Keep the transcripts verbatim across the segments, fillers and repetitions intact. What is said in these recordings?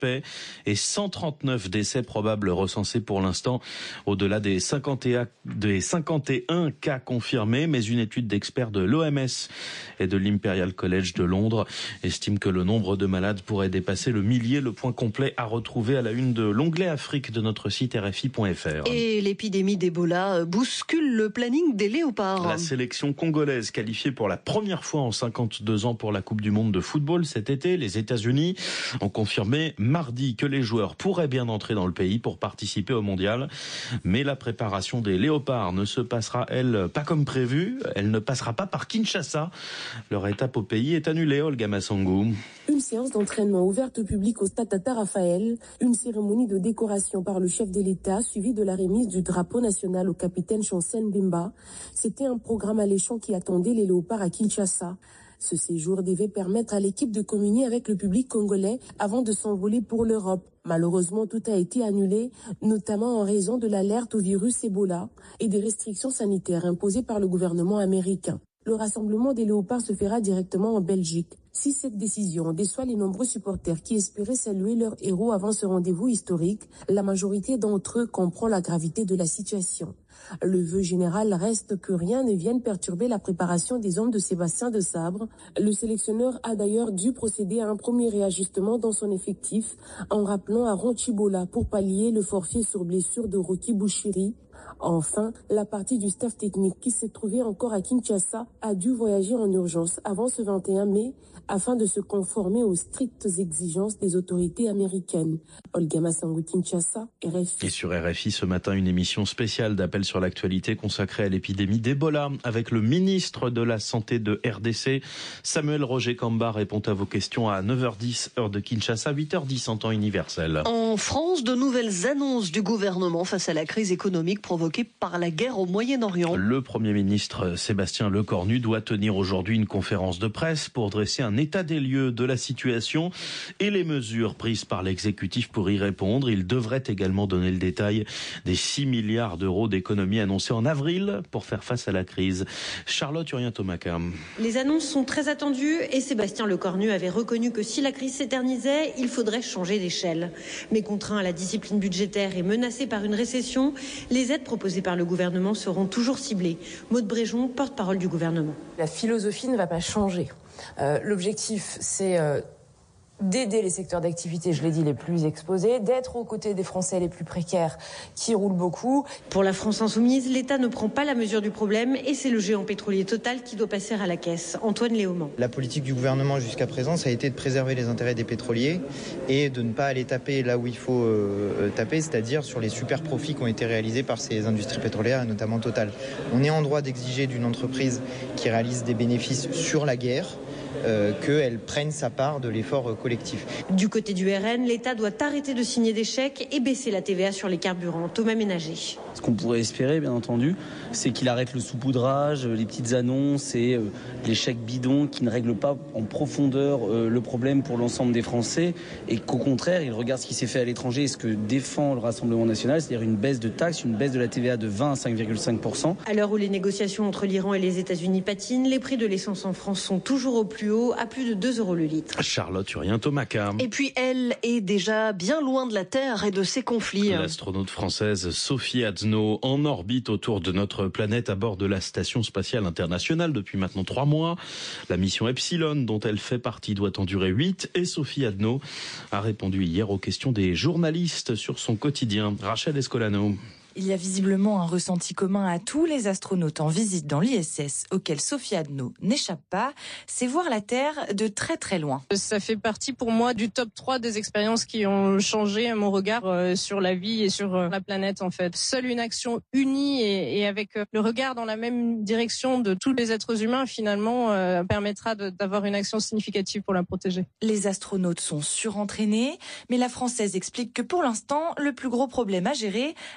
suspects et cent trente-neuf décès probables recensés pour l'instant, au-delà des cinquante et un, des cinquante et un cas confirmés. Mais une étude d'experts de l'O M S et de l'Imperial College de Londres estime que le nombre de malades pourrait dépasser le millier. Le point complet à retrouver à la une de l'onglet Afrique de notre site R F I point F R. Et l'épidémie d'Ebola bouscule le planning des léopards. La sélection congolaise qualifiée pour la première fois en cinquante-deux ans pour la Coupe du Monde de football cet été. Les États-Unis ont confirmé mardi que les joueurs pourraient bien entrer dans le pays pour participer au mondial. Mais la préparation des léopards ne se passera, elle, pas comme prévu. Elle ne passera pas par Kinshasa. Leur étape au pays est annulée, Olga Massangou. Une séance d'entraînement ouverte au public au stade Tata Raphaël, une cérémonie de décoration par le chef de l'État suivie de la remise du drapeau national au capitaine Chancel Mbemba. C'était un programme alléchant qui attendait les léopards à Kinshasa. Ce séjour devait permettre à l'équipe de communier avec le public congolais avant de s'envoler pour l'Europe. Malheureusement, tout a été annulé, notamment en raison de l'alerte au virus Ebola et des restrictions sanitaires imposées par le gouvernement américain. Le rassemblement des léopards se fera directement en Belgique. Si cette décision déçoit les nombreux supporters qui espéraient saluer leur héros avant ce rendez-vous historique, la majorité d'entre eux comprend la gravité de la situation. Le vœu général reste que rien ne vienne perturber la préparation des hommes de Sébastien Desabre. Le sélectionneur a d'ailleurs dû procéder à un premier réajustement dans son effectif en rappelant à Ronchibola pour pallier le forfait sur blessure de Rocky Bouchiri. Enfin, la partie du staff technique qui s'est trouvée encore à Kinshasa a dû voyager en urgence avant ce vingt et un mai afin de se conformer aux strictes exigences des autorités américaines. Olga Massangou, Kinshasa, R F I. Et sur R F I ce matin, une émission spéciale d'appel sur l'actualité consacrée à l'épidémie d'Ebola avec le ministre de la Santé de R D C. Samuel Roger Kamba répond à vos questions à neuf heures dix, heure de Kinshasa, huit heures dix en temps universel. En France, de nouvelles annonces du gouvernement face à la crise économique provoquée par la guerre au Moyen-Orient. Le Premier ministre Sébastien Lecornu doit tenir aujourd'hui une conférence de presse pour dresser un état des lieux de la situation et les mesures prises par l'exécutif pour y répondre. Il devrait également donner le détail des six milliards d'euros d'économies annoncées en avril pour faire face à la crise. Charlotte Urien-Thomaca. Les annonces sont très attendues et Sébastien Lecornu avait reconnu que si la crise s'éternisait, il faudrait changer d'échelle. Mais contraint à la discipline budgétaire et menacé par une récession, les aides proposées par le gouvernement seront toujours ciblées. Maude Bréjon, porte-parole du gouvernement. La philosophie ne va pas changer. Euh, l'objectif, c'est euh, d'aider les secteurs d'activité, je l'ai dit, les plus exposés, d'être aux côtés des Français les plus précaires qui roulent beaucoup. Pour la France insoumise, l'État ne prend pas la mesure du problème et c'est le géant pétrolier Total qui doit passer à la caisse. Antoine Léaumont. La politique du gouvernement jusqu'à présent, ça a été de préserver les intérêts des pétroliers et de ne pas aller taper là où il faut euh, taper, c'est-à-dire sur les super profits qui ont été réalisés par ces industries pétrolières, notamment Total. On est en droit d'exiger d'une entreprise qui réalise des bénéfices sur la guerre Euh, qu'elle prenne sa part de l'effort collectif. Du côté du R N, l'État doit arrêter de signer des chèques et baisser la T V A sur les carburants. Thomas Ménager. Ce qu'on pourrait espérer, bien entendu, c'est qu'il arrête le saupoudrage, les petites annonces et euh, les chèques bidons qui ne règlent pas en profondeur euh, le problème pour l'ensemble des Français et qu'au contraire, il regarde ce qui s'est fait à l'étranger et ce que défend le Rassemblement national, c'est-à-dire une baisse de taxes, une baisse de la T V A de vingt à cinq virgule cinq pour cent. À l'heure où les négociations entre l'Iran et les États-Unis patinent, les prix de l'essence en France sont toujours au plus haut, à plus de deux euros le litre. Charlotte Urien-Thomaca. Et puis elle est déjà bien loin de la Terre et de ses conflits. L'astronaute française Sophie Adno en orbite autour de notre planète à bord de la Station spatiale internationale depuis maintenant trois mois. La mission Epsilon dont elle fait partie doit en durer huit et Sophie Adno a répondu hier aux questions des journalistes sur son quotidien. Rachel Escolano. Il y a visiblement un ressenti commun à tous les astronautes en visite dans l'I S S auquel Sophie Adno n'échappe pas, c'est voir la Terre de très très loin. Ça fait partie pour moi du top trois des expériences qui ont changé mon regard sur la vie et sur la planète en fait. Seule une action unie et, et avec le regard dans la même direction de tous les êtres humains finalement euh, permettra de, d'avoir une action significative pour la protéger. Les astronautes sont surentraînés, mais la Française explique que pour l'instant, le plus gros problème à gérer a été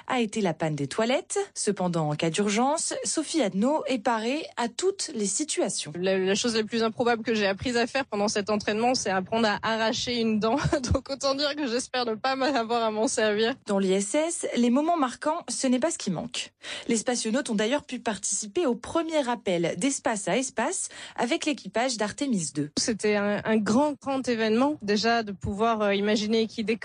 la panne des toilettes. Cependant, en cas d'urgence, Sophie Adno est parée à toutes les situations. La, la chose la plus improbable que j'ai apprise à faire pendant cet entraînement, c'est apprendre à arracher une dent. Donc autant dire que j'espère ne pas avoir à m'en servir. Dans l'I S S, les moments marquants, ce n'est pas ce qui manque. Les spationautes ont d'ailleurs pu participer au premier appel d'espace à espace avec l'équipage d'Artemis deux. C'était un, un grand, grand événement. Déjà, de pouvoir imaginer qui décolle